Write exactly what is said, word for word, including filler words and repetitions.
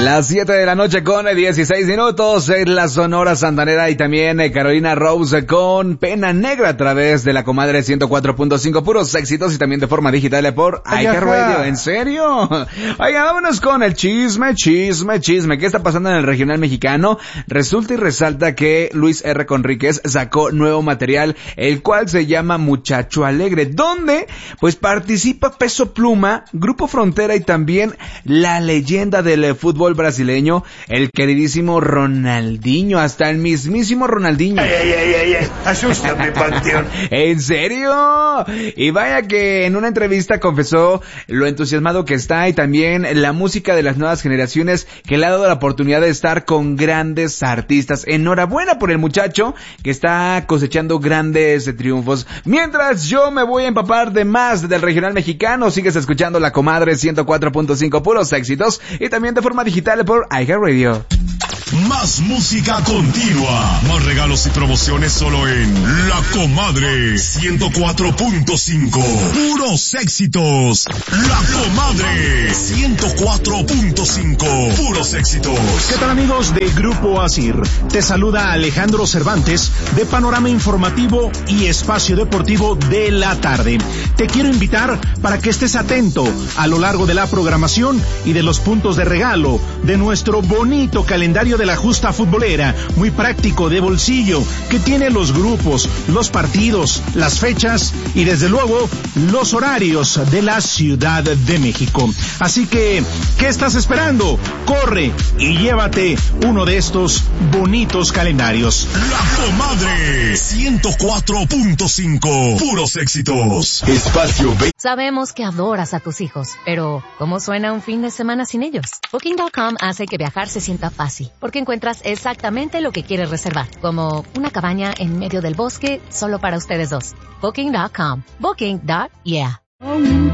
Las siete de la noche con dieciséis minutos en la Sonora Santanera y también eh, Carolina Rose con Pena Negra a través de la Comadre ciento cuatro punto cinco, puros éxitos y también de forma digital por iHeartRadio. ¿En serio? Oiga, vámonos con el chisme, chisme, chisme. ¿Qué está pasando en el regional mexicano? Resulta y resalta que Luis R. Conríquez sacó nuevo material, el cual se llama Muchacho Alegre, donde pues participa Peso Pluma, Grupo Frontera y también la leyenda del fútbol brasileño, el queridísimo Ronaldinho, hasta el mismísimo Ronaldinho. Ay, ay, ay, ay, ay. Asústame, panteón. ¿En serio? Y vaya que en una entrevista confesó lo entusiasmado que está y también la música de las nuevas generaciones que le ha dado la oportunidad de estar con grandes artistas. Enhorabuena por el muchacho que está cosechando grandes triunfos. Mientras yo me voy a empapar de más del regional mexicano, sigues escuchando La Comadre ciento cuatro punto cinco, puros éxitos y también de forma digital por iHeartRadio. Más música continua, más regalos y promociones solo en La Comadre ciento cuatro punto cinco. Puros éxitos. La Comadre ciento cuatro punto cinco. Puros éxitos. ¿Qué tal, amigos de Grupo Asir? Te saluda Alejandro Cervantes de Panorama Informativo y Espacio Deportivo de la Tarde. Te quiero invitar para que estés atento a lo largo de la programación y de los puntos de regalo de nuestro bonito calendario de la justa futbolera, muy práctico, de bolsillo, que tiene los grupos, los partidos, las fechas y desde luego los horarios de la Ciudad de México. Así que, ¿qué estás esperando? Corre y llévate uno de estos bonitos calendarios. La Comadre ciento cuatro punto cinco, puros éxitos. Espacio B. Sabemos que adoras a tus hijos, pero ¿cómo suena un fin de semana sin ellos? Booking punto com hace que viajar se sienta fácil, porque encuentras exactamente lo que quieres reservar, como una cabaña en medio del bosque solo para ustedes dos. Booking punto com. Booking. Yeah.